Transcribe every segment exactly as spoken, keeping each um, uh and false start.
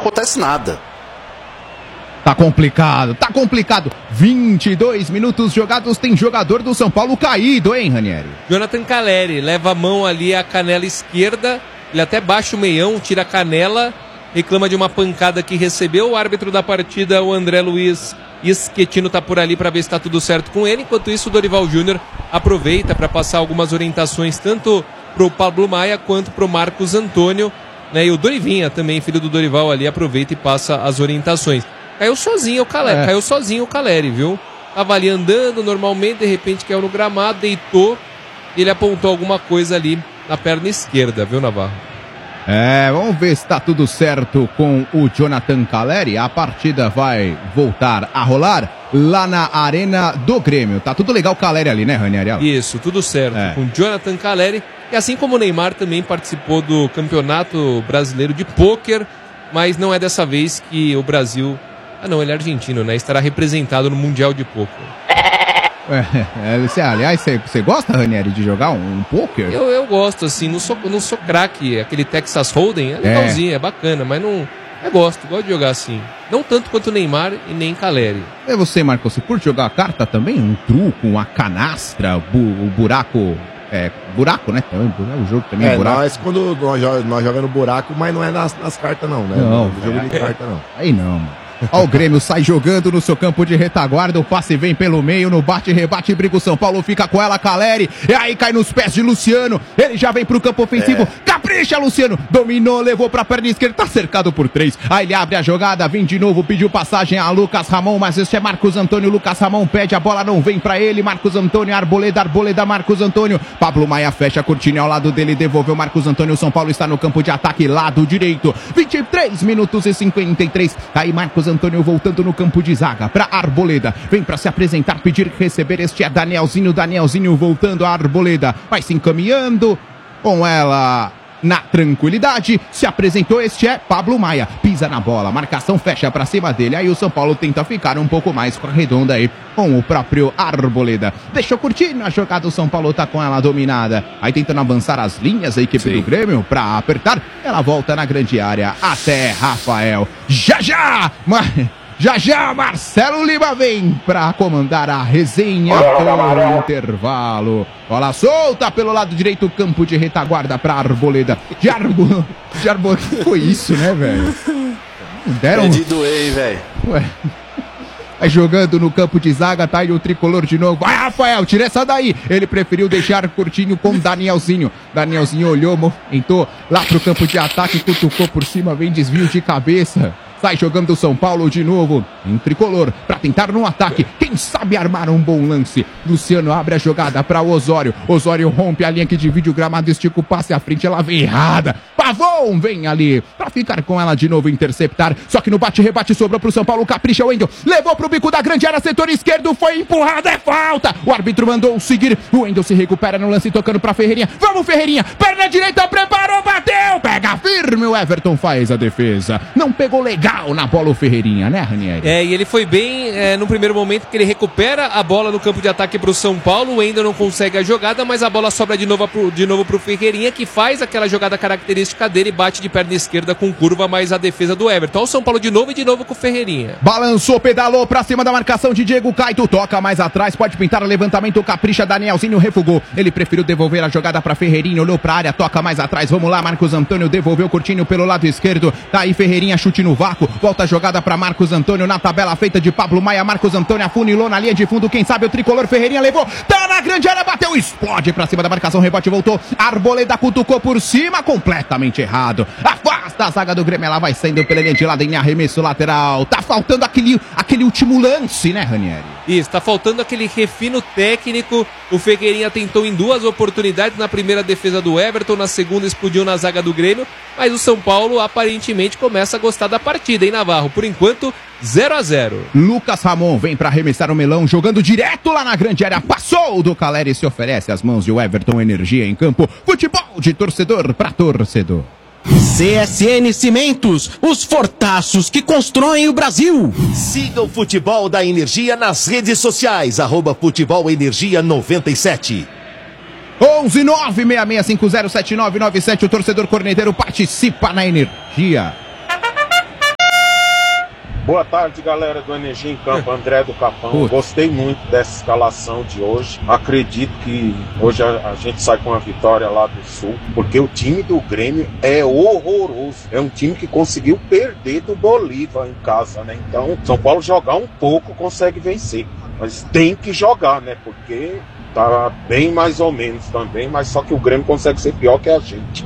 acontece nada. Tá complicado, tá complicado. vinte e dois minutos jogados, tem jogador do São Paulo caído, hein, Ranieri? Jonathan Caleri leva a mão ali à canela esquerda, ele até baixa o meião, tira a canela, reclama de uma pancada que recebeu. O árbitro da partida, o André Luiz Schettino, tá por ali para ver se tá tudo certo com ele. Enquanto isso, o Dorival Júnior aproveita para passar algumas orientações, tanto pro Pablo Maia quanto pro Marcos Antônio, né? E o Dorivinha também, filho do Dorival ali, aproveita e passa as orientações. Caiu sozinho o Caleri, é. caiu sozinho o Caleri, viu? Tava ali andando normalmente, de repente caiu no gramado, deitou, e ele apontou alguma coisa ali na perna esquerda, viu, Navarro? É, vamos ver se tá tudo certo com o Jonathan Caleri. A partida vai voltar a rolar lá na Arena do Grêmio. Tá tudo legal o Caleri ali, né, Ranieri? Isso, tudo certo. É. Com Jonathan Caleri, que assim como o Neymar também participou do Campeonato Brasileiro de Pôquer, mas não é dessa vez que o Brasil... Ah não, ele é argentino, né? Estará representado no Mundial de Pôquer. É, você, aliás, você, você gosta, Ranieri, de jogar um, um pôquer? Eu, eu gosto, assim, não sou, não sou craque. Aquele Texas Hold'em é legalzinho, é, é bacana, mas não... Eu gosto, gosto de jogar assim. Não tanto quanto o Neymar e nem Caleri. E você, Marcos, você curte jogar a carta também? Um truco, uma canastra, bu, o buraco... É, buraco, né? O jogo também é, é buraco. Nós, quando nós, nós jogamos no buraco, mas não é nas, nas cartas não, né? Não, no jogo de carta não. Aí não, mano. Ó, o Grêmio sai jogando no seu campo de retaguarda, o passe vem pelo meio, no bate-rebate, briga o São Paulo, fica com ela, Caleri, e aí cai nos pés de Luciano, ele já vem pro campo ofensivo, é. Capricha, Luciano, dominou, levou pra perna esquerda, tá cercado por três, aí ele abre a jogada, vem de novo, pediu passagem a Lucas Ramon, mas esse é Marcos Antônio, Lucas Ramon pede, a bola não vem pra ele, Marcos Antônio, Arboleda, Arboleda, Marcos Antônio, Pablo Maia fecha a cortina ao lado dele, devolveu Marcos Antônio, São Paulo está no campo de ataque, lado direito, vinte e três minutos e cinquenta e três, aí Marcos Antônio voltando no campo de zaga, pra Arboleda, vem pra se apresentar, pedir, receber, este é Danielzinho, Danielzinho voltando a Arboleda, vai se encaminhando, com ela na tranquilidade, se apresentou, este é Pablo Maia, pisa na bola, marcação fecha pra cima dele, aí o São Paulo tenta ficar um pouco mais com a redonda aí, com o próprio Arboleda, deixa eu curtir na jogada, o São Paulo tá com ela dominada, aí tentando avançar as linhas, a equipe Sim. do Grêmio, pra apertar, ela volta na grande área, até Rafael, já já, mas... Já já, Marcelo Lima vem pra comandar a resenha pelo intervalo. Bola solta pelo lado direito, campo de retaguarda pra Arboleda. De Arbo... De Arbo... Que foi isso, né, velho? Deram... É de doer, velho. Ué... Vai jogando no campo de zaga, tá aí o tricolor de novo. Vai, Rafael, tira essa daí. Ele preferiu deixar curtinho com Danielzinho. Danielzinho olhou, entrou lá pro campo de ataque, cutucou por cima, vem desvio de cabeça. Sai jogando o São Paulo de novo em tricolor pra tentar no ataque. Quem sabe armar um bom lance. Luciano abre a jogada pra Osório. Osório rompe a linha que divide o gramado, estica o passe à frente, ela vem errada. Pavon vem ali pra ficar com ela de novo, interceptar. Só que no bate-rebate sobrou pro São Paulo. Capricha o Wendel. Levou pro bico da grande área, setor esquerdo, foi empurrado, é falta. O árbitro mandou seguir. O Wendel se recupera no lance, tocando pra Ferreirinha. Vamos, Ferreirinha. Perna direita, preparou, bateu. Pega firme, o Everton faz a defesa. Não pegou legal na bola o Ferreirinha, né, Ranieri? É, e ele foi bem é, no primeiro momento que ele recupera a bola no campo de ataque pro São Paulo, o Wendel não consegue a jogada, mas a bola sobra de novo pro, de novo pro Ferreirinha, que faz aquela jogada característica dele, bate de perna esquerda com curva, mas a defesa do Everton. O São Paulo de novo e de novo com o Ferreirinha. Balançou, pedalou pra cima da marcação de Diego Caito, toca mais atrás, pode pintar o levantamento, capricha, Danielzinho refugou. Ele preferiu devolver a jogada pra Ferreirinha, olhou pra área, toca mais atrás, vamos lá, Marcos Antônio devolveu curtinho pelo lado esquerdo, tá aí Ferreirinha, chute no vácuo, volta a jogada para Marcos Antônio na tabela feita de Pablo Maia. Marcos Antônio afunilou na linha de fundo. Quem sabe o tricolor Ferreirinha levou. Tá na grande área, bateu, explode pra cima da marcação. Rebote voltou. Arboleda cutucou por cima, completamente errado. Afasta a zaga do Grêmio. Ela vai saindo pela linha de lado em arremesso lateral. Tá faltando aquele, aquele último lance, né, Ranieri? Isso, tá faltando aquele refino técnico. O Ferreirinha tentou em duas oportunidades. Na primeira, defesa do Everton. Na segunda, explodiu na zaga do Grêmio. Mas o São Paulo aparentemente começa a gostar da partida, hein, Navarro? Por enquanto, zero a zero. Lucas Ramon vem pra arremessar o melão, jogando direto lá na grande área. Passou do Caleri, se oferece às mãos de Everton, energia em campo. Futebol de torcedor pra torcedor. C S N Cimentos, os fortaços que constroem o Brasil. Siga o Futebol da Energia nas redes sociais, arroba Futebol Energia noventa e sete. onze nove seis seis cinco zero sete nove nove sete, o torcedor corneteiro participa na energia. Boa tarde, galera do Energia em Campo, André do Capão. Putz. Gostei muito dessa escalação de hoje. Acredito que hoje a, a gente sai com a vitória lá do Sul, porque o time do Grêmio é horroroso. É um time que conseguiu perder do Bolívar em casa, né? Então, São Paulo jogar um pouco consegue vencer. Mas tem que jogar, né? Porque tá bem mais ou menos também, mas só que o Grêmio consegue ser pior que a gente.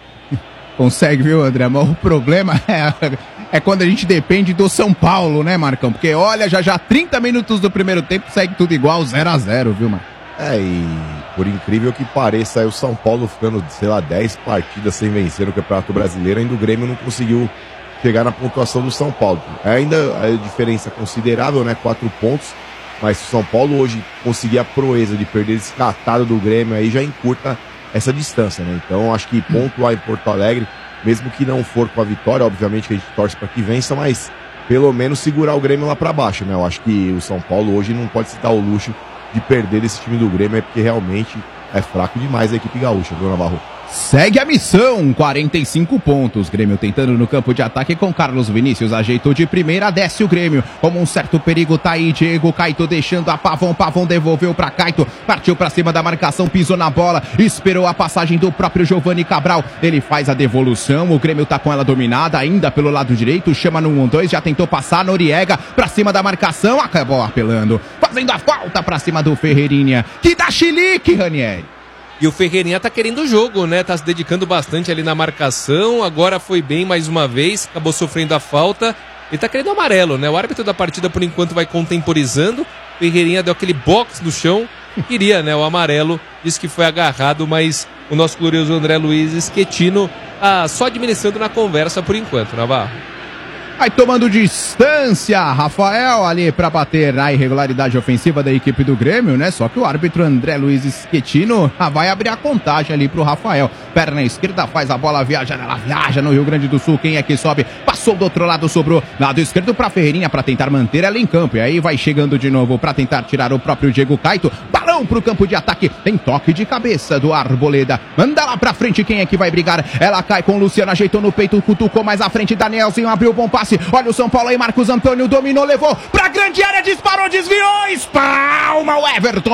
Consegue, viu, André? Mas o problema é, é quando a gente depende do São Paulo, né, Marcão? Porque olha, já já trinta minutos do primeiro tempo segue tudo igual, zero a zero, viu, Marcão? É, e por incrível que pareça, aí o São Paulo ficando, sei lá, dez partidas sem vencer no Campeonato Brasileiro, ainda o Grêmio não conseguiu chegar na pontuação do São Paulo. Ainda a diferença considerável, né, quatro pontos, mas se o São Paulo hoje conseguir a proeza de perder esse catado do Grêmio, aí já encurta essa distância, né? Então acho que pontuar em Porto Alegre, mesmo que não for com a vitória, obviamente que a gente torce para que vença, mas pelo menos segurar o Grêmio lá para baixo, né? Eu acho que o São Paulo hoje não pode se dar o luxo de perder esse time do Grêmio, é porque realmente é fraco demais a equipe gaúcha, viu, Navarro? Segue a missão, quarenta e cinco pontos. Grêmio tentando no campo de ataque com Carlos Vinícius. Ajeitou de primeira, desce o Grêmio. Como um certo perigo tá aí, Diego Caito deixando a Pavão. Pavão devolveu pra Caito. Partiu pra cima da marcação, pisou na bola. Esperou a passagem do próprio Giovani Cabral. Ele faz a devolução. O Grêmio tá com ela dominada ainda pelo lado direito. Chama no um dois, já tentou passar. Noriega pra cima da marcação. Acabou apelando. Fazendo a falta pra cima do Ferreirinha. Que dá chilique, Ranieri. E o Ferreirinha tá querendo o jogo, né? Tá se dedicando bastante ali na marcação. Agora foi bem mais uma vez. Acabou sofrendo a falta. Ele tá querendo amarelo, né? O árbitro da partida, por enquanto, vai contemporizando. Ferreirinha deu aquele box no chão. Queria, né? O amarelo. Disse que foi agarrado, mas o nosso glorioso André Luiz Schettino ah, só administrando na conversa por enquanto, Navarro. Vai tomando distância, Rafael, ali para bater a irregularidade ofensiva da equipe do Grêmio, né? Só que o árbitro André Luiz Schettino ah, vai abrir a contagem ali pro Rafael. Perna esquerda, faz a bola viajar, ela viaja no Rio Grande do Sul. Quem é que sobe? Passou do outro lado, sobrou lado esquerdo pra Ferreirinha para tentar manter ela em campo. E aí vai chegando de novo para tentar tirar o próprio Diego Caito. Balão pro campo de ataque. Tem toque de cabeça do Arboleda. Manda lá pra frente, quem é que vai brigar? Ela cai com o Luciano, ajeitou no peito, cutucou mais à frente. Danielzinho abriu o bom passe. Olha o São Paulo aí, Marcos Antônio dominou, levou pra grande área, disparou, desviou, espalma o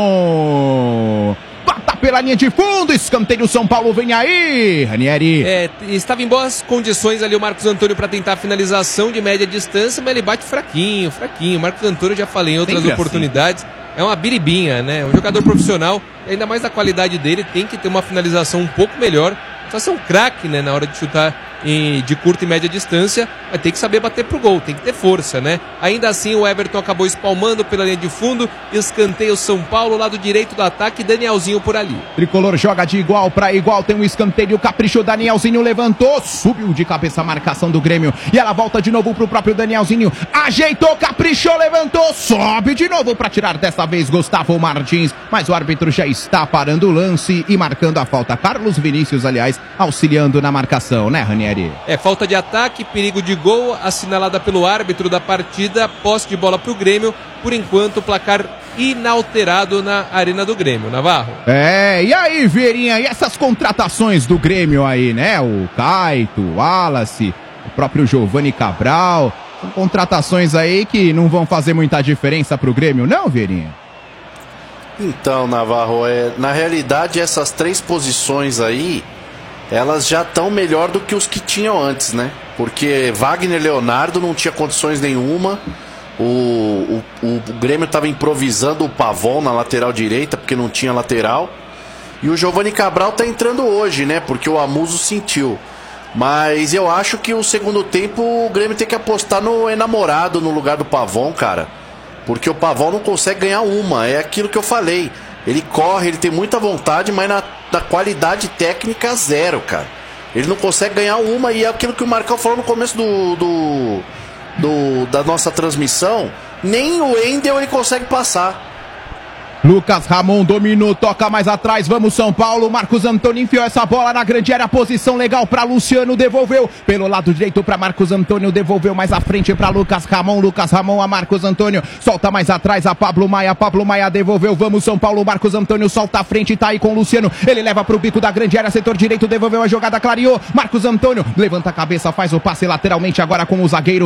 Everton. Bata pela linha de fundo, escanteio do São Paulo, vem aí, Ranieri. É, estava em boas condições ali o Marcos Antônio para tentar a finalização de média distância, mas ele bate fraquinho, fraquinho. Marcos Antônio, já falei em outras Sempre oportunidades, assim. É uma biribinha, né? Um jogador profissional, ainda mais da qualidade dele, tem que ter uma finalização um pouco melhor. Precisa ser um craque, né, na hora de chutar em, de curta e média distância, mas tem que saber bater pro gol, tem que ter força, né? Ainda assim, o Everton acabou espalmando pela linha de fundo, escanteio São Paulo, lado direito do ataque, Danielzinho por ali. Tricolor joga de igual para igual, tem um escanteio, caprichou, Danielzinho levantou, subiu de cabeça a marcação do Grêmio, e ela volta de novo pro próprio Danielzinho, ajeitou, caprichou, levantou, sobe de novo para tirar dessa vez Gustavo Martins, mas o árbitro já está parando o lance e marcando a falta. Carlos Vinícius, aliás, auxiliando na marcação, né, Ranieri? É, falta de ataque, perigo de gol, assinalada pelo árbitro da partida, posse de bola pro Grêmio, por enquanto placar inalterado na Arena do Grêmio, Navarro. É, e aí, Vieirinha, e essas contratações do Grêmio aí, né? O Caito, o Wallace, o próprio Giovani Cabral, são contratações aí que não vão fazer muita diferença pro Grêmio, não, Vieirinha? Então, Navarro, é, na realidade essas três posições aí, elas já estão melhor do que os que tinham antes, né? Porque Wagner Leonardo não tinha condições nenhuma. O, o, o Grêmio estava improvisando o Pavon na lateral direita, porque não tinha lateral. E o Giovani Cabral tá entrando hoje, né? Porque o Amuso sentiu. Mas eu acho que o segundo tempo o Grêmio tem que apostar no enamorado no lugar do Pavon, cara. Porque o Pavon não consegue ganhar uma. É aquilo que eu falei. Ele corre, ele tem muita vontade, mas na, na qualidade técnica zero, cara. Ele não consegue ganhar uma, e é aquilo que o Marcão falou no começo do, do, do da nossa transmissão. Nem o Wendel ele consegue passar. Lucas Ramon dominou, toca mais atrás, vamos São Paulo, Marcos Antônio enfiou essa bola na grande área, posição legal para Luciano, devolveu pelo lado direito para Marcos Antônio, devolveu mais à frente para Lucas Ramon, Lucas Ramon a Marcos Antônio, solta mais atrás a Pablo Maia, Pablo Maia devolveu, vamos São Paulo, Marcos Antônio solta à frente, tá aí com o Luciano, ele leva pro bico da grande área, setor direito, devolveu a jogada, clareou, Marcos Antônio levanta a cabeça, faz o passe lateralmente agora com o zagueiro